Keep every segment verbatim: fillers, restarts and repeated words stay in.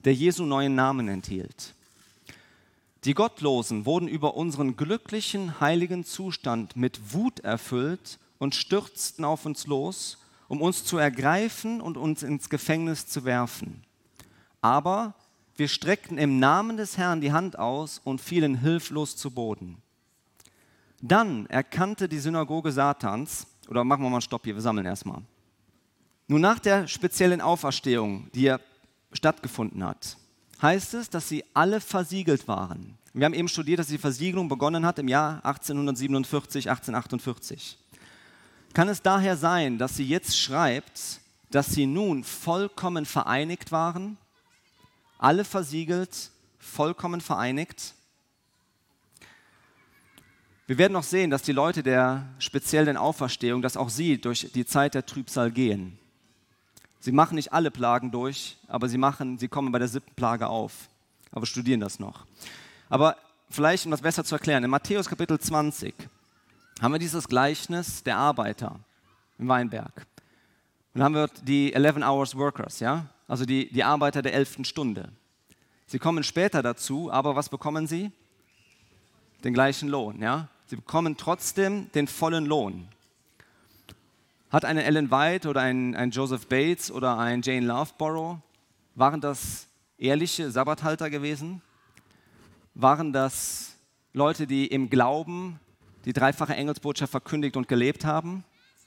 der Jesu neuen Namen enthielt. Die Gottlosen wurden über unseren glücklichen, heiligen Zustand mit Wut erfüllt und stürzten auf uns los, um uns zu ergreifen und uns ins Gefängnis zu werfen. Aber wir streckten im Namen des Herrn die Hand aus und fielen hilflos zu Boden. Dann erkannte die Synagoge Satans, oder machen wir mal einen Stopp hier, wir sammeln erstmal. Nun, nach der speziellen Auferstehung, die ja stattgefunden hat, heißt es, dass sie alle versiegelt waren. Wir haben eben studiert, dass die Versiegelung begonnen hat im Jahr achtzehnhundertsiebenundvierzig, achtzehnhundertachtundvierzig. Kann es daher sein, dass sie jetzt schreibt, dass sie nun vollkommen vereinigt waren? Alle versiegelt, vollkommen vereinigt? Wir werden noch sehen, dass die Leute der speziellen Auferstehung, dass auch sie durch die Zeit der Trübsal gehen. Sie machen nicht alle Plagen durch, aber sie, machen, sie kommen bei der siebten Plage auf. Aber wir studieren das noch. Aber vielleicht, um das besser zu erklären, in Matthäus Kapitel zwanzig haben wir dieses Gleichnis der Arbeiter im Weinberg. Und dann haben wir die eleven hours workers, ja? Also die, die Arbeiter der elften Stunde. Sie kommen später dazu, aber was bekommen sie? Den gleichen Lohn, ja? Sie bekommen trotzdem den vollen Lohn. Hat eine Ellen White oder ein, ein Joseph Bates oder ein Jane Loughborough, waren das ehrliche Sabbathalter gewesen? Waren das Leute, die im Glauben die dreifache Engelsbotschaft verkündigt und gelebt haben?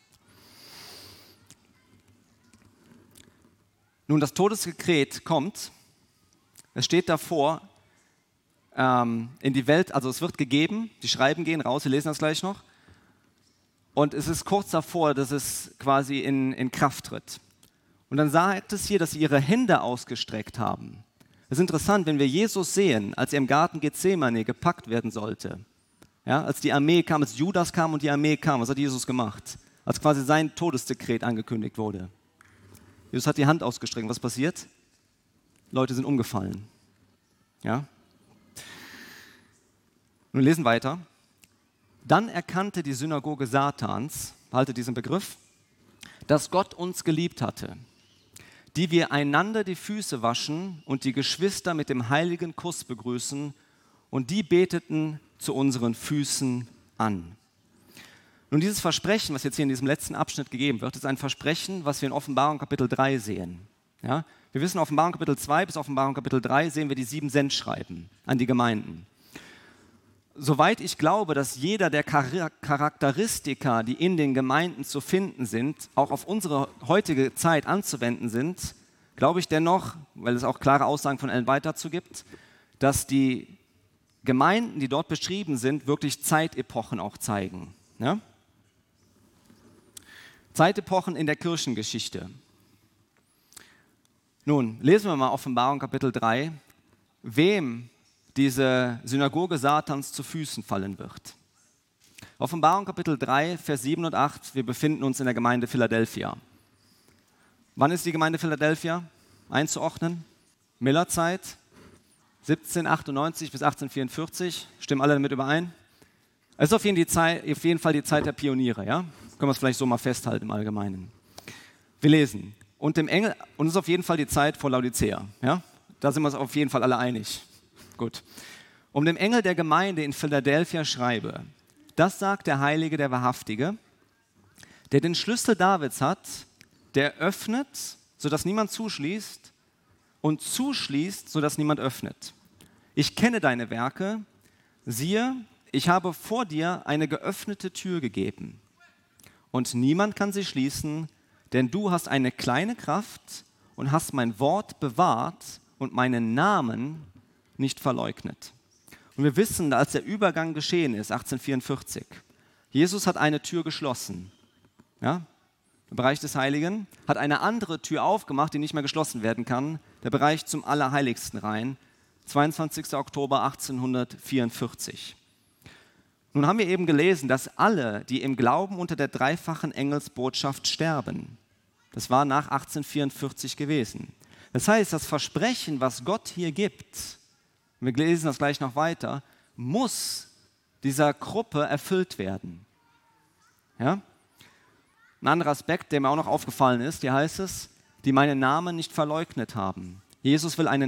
Nun, das Todesdekret kommt, es steht davor, ähm, in die Welt, also es wird gegeben, die Schreiben gehen raus, wir lesen das gleich noch, und es ist kurz davor, dass es quasi in, in Kraft tritt. Und dann sagt es hier, dass sie ihre Hände ausgestreckt haben. Es ist interessant, wenn wir Jesus sehen, als er im Garten Gethsemane gepackt werden sollte, ja, als die Armee kam, als Judas kam und die Armee kam, was hat Jesus gemacht? Als quasi sein Todesdekret angekündigt wurde. Jesus hat die Hand ausgestreckt. Was passiert? Leute sind umgefallen. Ja? Nun lesen weiter. Dann erkannte die Synagoge Satans, behaltet diesen Begriff, dass Gott uns geliebt hatte, die wir einander die Füße waschen und die Geschwister mit dem heiligen Kuss begrüßen, und die beteten zu unseren Füßen an. Nun, dieses Versprechen, was jetzt hier in diesem letzten Abschnitt gegeben wird, ist ein Versprechen, was wir in Offenbarung Kapitel drei sehen. Ja? Wir wissen, Offenbarung Kapitel zwei bis Offenbarung Kapitel drei sehen wir die sieben Sendschreiben an die Gemeinden. Soweit ich glaube, dass jeder der Charakteristika, die in den Gemeinden zu finden sind, auch auf unsere heutige Zeit anzuwenden sind, glaube ich dennoch, weil es auch klare Aussagen von Ellen White dazu gibt, dass die Gemeinden, die dort beschrieben sind, wirklich Zeitepochen auch zeigen. Ja? Zeitepochen in der Kirchengeschichte. Nun, lesen wir mal Offenbarung Kapitel drei, wem diese Synagoge Satans zu Füßen fallen wird. Offenbarung Kapitel drei, Vers sieben und acht, wir befinden uns in der Gemeinde Philadelphia. Wann ist die Gemeinde Philadelphia einzuordnen? Millerzeit, siebzehnhundertachtundneunzig bis achtzehnhundertvierundvierzig, stimmen alle damit überein? Es ist auf jeden, die Zeit, auf jeden Fall die Zeit der Pioniere, ja? Können wir es vielleicht so mal festhalten im Allgemeinen. Wir lesen, und dem Engel, und es ist auf jeden Fall die Zeit vor Laodicea, ja? Da sind wir uns auf jeden Fall alle einig. Gut. Um dem Engel der Gemeinde in Philadelphia schreibe, das sagt der Heilige, der Wahrhaftige, der den Schlüssel Davids hat, der öffnet, sodass niemand zuschließt, und zuschließt, sodass niemand öffnet. Ich kenne deine Werke, siehe, ich habe vor dir eine geöffnete Tür gegeben, und niemand kann sie schließen, denn du hast eine kleine Kraft und hast mein Wort bewahrt und meinen Namen nicht verleugnet. Und wir wissen, als der Übergang geschehen ist, achtzehnhundertvierundvierzig, Jesus hat eine Tür geschlossen, ja, im Bereich des Heiligen, hat eine andere Tür aufgemacht, die nicht mehr geschlossen werden kann, der Bereich zum Allerheiligsten rein, zweiundzwanzigster Oktober achtzehnhundertvierundvierzig. Nun haben wir eben gelesen, dass alle, die im Glauben unter der dreifachen Engelsbotschaft sterben, das war nach achtzehnhundertvierundvierzig gewesen. Das heißt, das Versprechen, was Gott hier gibt, wir lesen das gleich noch weiter, muss dieser Gruppe erfüllt werden. Ja? Ein anderer Aspekt, der mir auch noch aufgefallen ist, hier heißt es, die meinen Namen nicht verleugnet haben. Jesus will eine